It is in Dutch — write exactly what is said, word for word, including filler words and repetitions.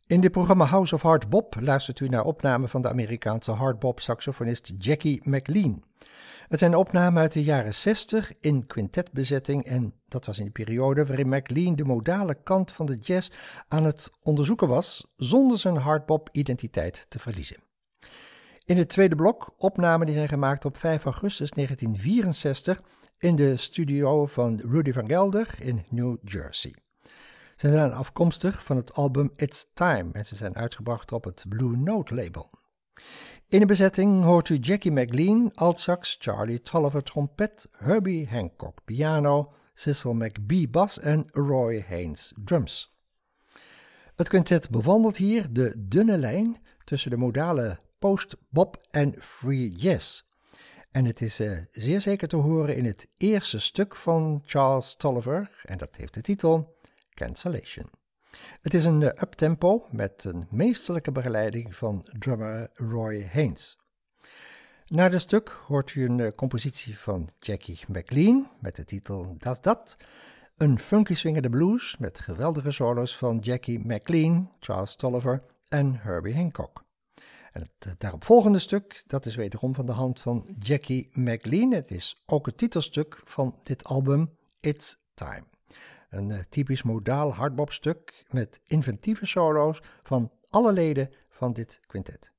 In dit programma House of Hard Bop luistert u naar opnamen van de Amerikaanse hardbop-saxofonist Jackie McLean. Het zijn opnamen uit de jaren zestig in quintetbezetting en dat was in de periode waarin McLean de modale kant van de jazz aan het onderzoeken was zonder zijn hardbop-identiteit te verliezen. In het tweede blok opnamen die zijn gemaakt op vijf augustus negentien vierenzestig in de studio van Rudy van Gelder in New Jersey. Ze zijn afkomstig van het album It's Time en ze zijn uitgebracht op het Blue Note label. In de bezetting hoort u Jackie McLean, altsax, Charlie Tolliver trompet, Herbie Hancock piano, Cecil McBee bas en Roy Haynes drums. Het quintet bewandelt hier de dunne lijn tussen de modale post-bop en free jazz. En het is uh, zeer zeker te horen in het eerste stuk van Charles Tolliver en dat heeft de titel Cancellation. Het is een uh, uptempo met een meesterlijke begeleiding van drummer Roy Haynes. Na dit stuk hoort u een uh, compositie van Jackie McLean met de titel Das Dat, een funky swingende blues met geweldige solos van Jackie McLean, Charles Tolliver en Herbie Hancock. En het uh, daaropvolgende stuk, dat is wederom van de hand van Jackie McLean. Het is ook het titelstuk van dit album It's Time. Een uh, typisch modaal hardbopstuk met inventieve solo's van alle leden van dit quintet.